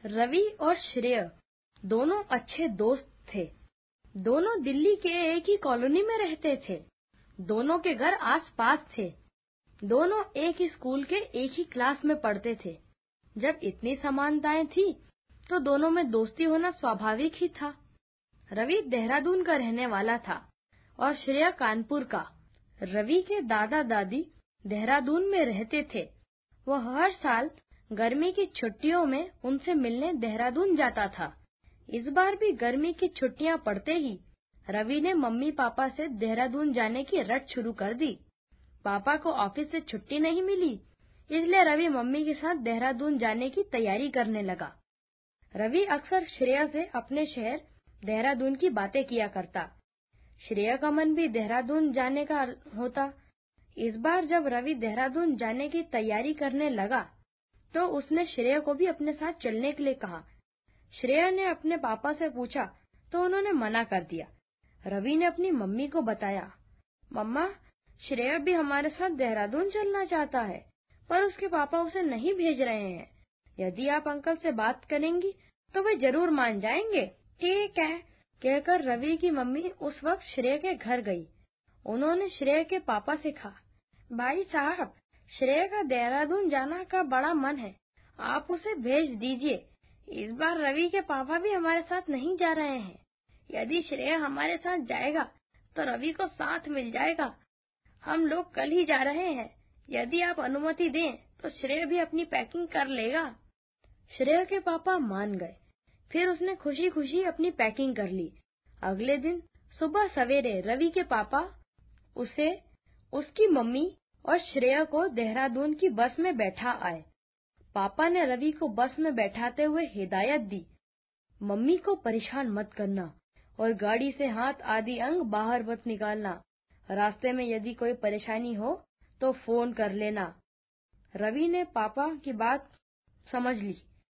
रवि और श्रेय दोनों अच्छे दोस्त थे। दोनों दिल्ली के एक ही कॉलोनी में रहते थे। दोनों के घर आस-पास थे। दोनों एक ही स्कूल के एक ही क्लास में पढ़ते थे। जब इतनी समानताएं थी, तो दोनों में दोस्ती होना स्वाभाविक ही था। रवि देहरादून का रहने वाला था और श्रेय कानपुर का। रवि के दादा-दादी देहरादून में रहते थे। वह हर साल गर्मी की छुट्टियों में उनसे मिलने देहरादून जाता था। इस बार भी गर्मी की छुट्टियां पड़ते ही रवि ने मम्मी पापा से देहरादून जाने की रट शुरू कर दी। पापा को ऑफिस से छुट्टी नहीं मिली, इसलिए रवि मम्मी के साथ देहरादून जाने की तैयारी करने लगा। रवि अक्सर श्रेया से अपने शहर देहरादून की बातें किया करता। श्रेया का मन भी देहरादून जाने का होता। इस बार जब रवि देहरादून जाने की तैयारी करने लगा, तो उसने श्रेया को भी अपने साथ चलने के लिए कहा। श्रेया ने अपने पापा से पूछा, तो उन्होंने मना कर दिया। रवि ने अपनी मम्मी को बताया, मम्मा, श्रेया भी हमारे साथ देहरादून चलना चाहता है, पर उसके पापा उसे नहीं भेज रहे हैं। यदि आप अंकल से बात करेंगी, तो वे जरूर मान जाएंगे। ठीक है, कहकर रवि की मम्मी उस वक्त श्रेया के घर गई। उन्होंने श्रेया के पापा से कहा, भाई साहब, श्रेया का देहरादून जाना का बड़ा मन है, आप उसे भेज दीजिए। इस बार रवि के पापा भी हमारे साथ नहीं जा रहे हैं। यदि श्रेया हमारे साथ जाएगा, तो रवि को साथ मिल जाएगा। हम लोग कल ही जा रहे हैं। यदि आप अनुमति दें, तो श्रेया भी अपनी पैकिंग कर लेगा। श्रेया के पापा मान गए। फिर उसने खुशी खुशी अपनी पैकिंग कर ली। अगले दिन सुबह सवेरे रवि के पापा उसे, उसकी मम्मी और श्रेया को देहरादून की बस में बैठा आए। पापा ने रवि को बस में बैठाते हुए हिदायत दी, मम्मी को परेशान मत करना और गाड़ी से हाथ आदि अंग बाहर मत निकालना। रास्ते में यदि कोई परेशानी हो तो फोन कर लेना। रवि ने पापा की बात समझ ली।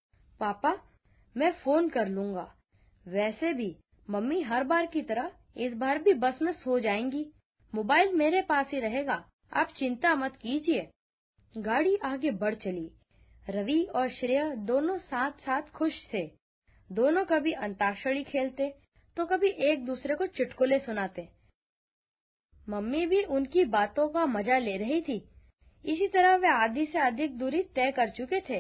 पापा, मैं फोन कर लूंगा। वैसे भी मम्मी हर बार की तरह इस बार भी बस में सो जाएंगी। मोबाइल मेरे पास ही रहेगा, आप चिंता मत कीजिए। गाड़ी आगे बढ़ चली। रवि और श्रेया दोनों साथ साथ खुश थे। दोनों कभी अंताक्षरी खेलते, तो कभी एक दूसरे को चुटकुले सुनाते। मम्मी भी उनकी बातों का मजा ले रही थी। इसी तरह वे आधी से अधिक दूरी तय कर चुके थे।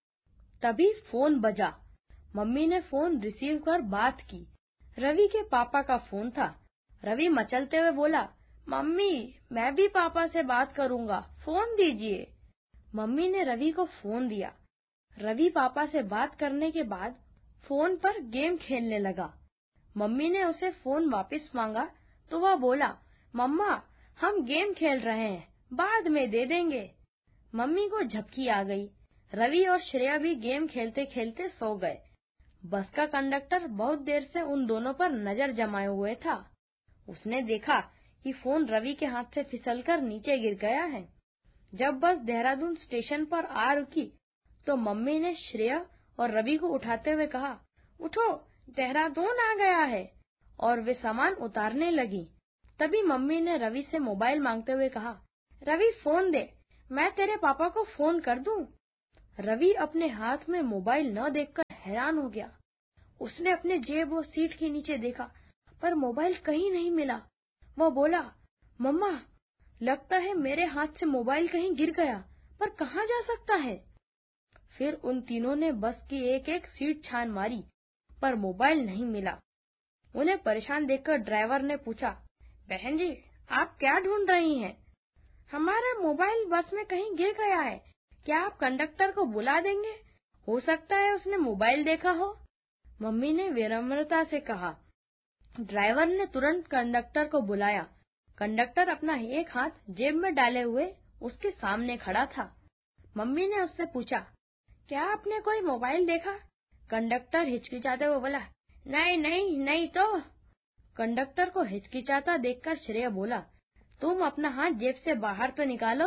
तभी फोन बजा। मम्मी ने फोन रिसीव कर बात की। रवि के पापा का फोन था। रवि मचलते हुए बोला, मम्मी, मैं भी पापा से बात करूंगा, फोन दीजिए। मम्मी ने रवि को फोन दिया। रवि पापा से बात करने के बाद फोन पर गेम खेलने लगा। मम्मी ने उसे फोन वापस मांगा, तो वह बोला, मम्मा, हम गेम खेल रहे हैं, बाद में दे देंगे। मम्मी को झपकी आ गई। रवि और श्रेया भी गेम खेलते खेलते सो गए। बस का कंडक्टर बहुत देर से उन दोनों पर नजर जमाए हुए था। उसने देखा कि फोन रवि के हाथ से फिसलकर नीचे गिर गया है। जब बस देहरादून स्टेशन पर आ रुकी, तो मम्मी ने श्रेया और रवि को उठाते हुए कहा, उठो, देहरादून आ गया है, और वे सामान उतारने लगी। तभी मम्मी ने रवि से मोबाइल मांगते हुए कहा, रवि फोन दे, मैं तेरे पापा को फोन कर दूं। रवि अपने हाथ में मोबाइल न देखकर हैरान हो गया। उसने अपने जेब और सीट के नीचे देखा, पर मोबाइल कहीं नहीं मिला। वह बोला, मम्मा, लगता है मेरे हाथ से मोबाइल कहीं गिर गया, पर कहाँ जा सकता है। फिर उन तीनों ने बस की एक एक सीट छान मारी, पर मोबाइल नहीं मिला। उन्हें परेशान देखकर ड्राइवर ने पूछा, बहन जी, आप क्या ढूंढ रही हैं? हमारा मोबाइल बस में कहीं गिर गया है, क्या आप कंडक्टर को बुला देंगे? हो सकता है उसने मोबाइल देखा हो। मम्मी ने विनम्रता से कहा। ड्राइवर ने तुरंत कंडक्टर को बुलाया। कंडक्टर अपना एक हाथ जेब में डाले हुए उसके सामने खड़ा था। मम्मी ने उससे पूछा, क्या आपने कोई मोबाइल देखा? कंडक्टर हिचकिचाते हुए बोला, नहीं नहीं नहीं तो। कंडक्टर को हिचकिचाता देखकर श्रेया बोला, तुम अपना हाथ जेब से बाहर तो निकालो।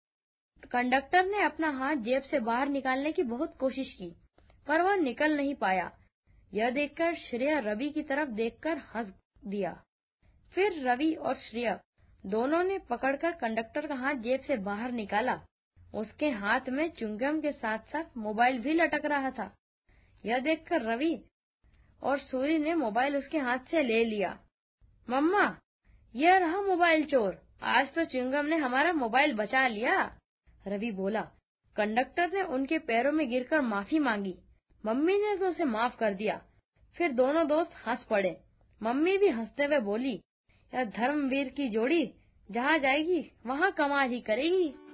कंडक्टर ने अपना हाथ जेब से बाहर निकालने की बहुत कोशिश की, पर वह निकल नहीं पाया। यह देखकर श्रेया रवि की तरफ देखकर हंस दिया। फिर रवि और श्रेया दोनों ने पकड़कर कंडक्टर का हाथ जेब से बाहर निकाला। उसके हाथ में च्युइंगम के साथ साथ मोबाइल भी लटक रहा था। यह देखकर रवि और सूरी ने मोबाइल उसके हाथ से ले लिया। मम्मा, यह रहा मोबाइल चोर, आज तो च्युइंगम ने हमारा मोबाइल बचा लिया। रवि बोला। कंडक्टर ने उनके पैरों में गिरकर माफी मांगी। मम्मी ने तो उसे माफ कर दिया। फिर दोनों दोस्त हंस पड़े। मम्मी भी हंसते हुए बोली, यह धर्मवीर की जोड़ी जहाँ जाएगी वहाँ कमाल ही करेगी।